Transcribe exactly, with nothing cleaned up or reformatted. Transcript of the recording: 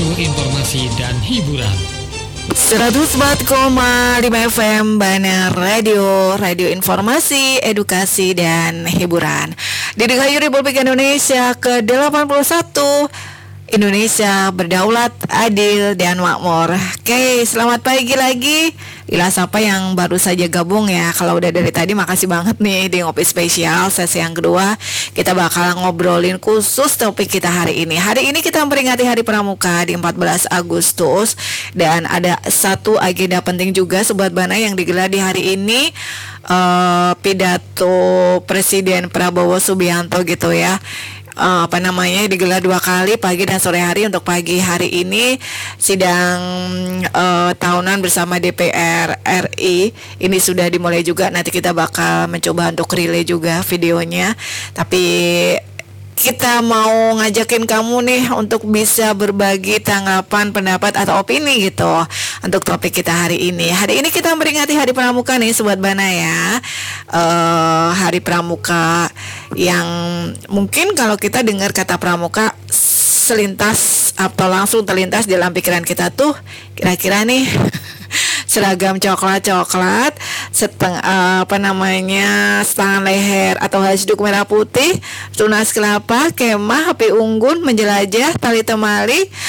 penuh informasi dan hiburan. seratus empat koma lima F M Bana Radio, radio informasi, edukasi, dan hiburan. Dirgahayu Republik Indonesia ke delapan puluh satu. Indonesia berdaulat, adil, dan makmur. Oke, selamat pagi lagi. Ila siapa yang baru saja gabung ya. Kalau udah dari tadi makasih banget nih di Ngopi Spesial sesi yang kedua. Kita bakal ngobrolin khusus topik kita hari ini. Hari ini kita memperingati Hari Pramuka di empat belas Agustus. Dan ada satu agenda penting juga Sobat Bana yang digelar di hari ini. Uh, pidato Presiden Prabowo Subianto gitu ya. Uh, apa namanya digelar dua kali pagi dan sore hari. Untuk pagi hari ini sidang uh, tahunan bersama D P R R I ini sudah dimulai juga. Nanti kita bakal mencoba untuk relay juga videonya. Tapi kita mau ngajakin kamu nih untuk bisa berbagi tanggapan, pendapat, atau opini gitu untuk topik kita hari ini. Hari ini kita memperingati Hari Pramuka nih Sobat Bana ya. uh, Hari Pramuka yang mungkin kalau kita dengar kata pramuka selintas atau langsung terlintas dalam pikiran kita tuh kira-kira nih seragam coklat-coklat, setengah uh, apa namanya setengah leher atau hasduk merah putih, tunas kelapa, kemah, api unggun, menjelajah, tali temali,